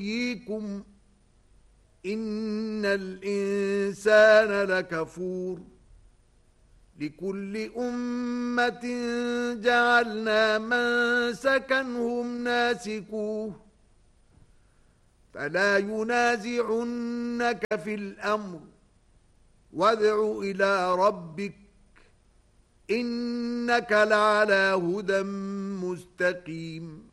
يحييكم إن الإنسان لكفور لكل أمة جعلنا منسكا هم ناسكوه فلا ينازعنك في الأمر وادع إلى ربك إنك لعلى هدى مستقيم